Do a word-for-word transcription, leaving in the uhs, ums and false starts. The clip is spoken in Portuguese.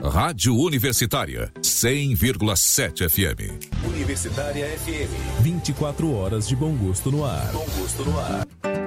Rádio Universitária, cem vírgula sete F M. Universitária F M. vinte e quatro horas de bom gosto no ar. Bom gosto no ar.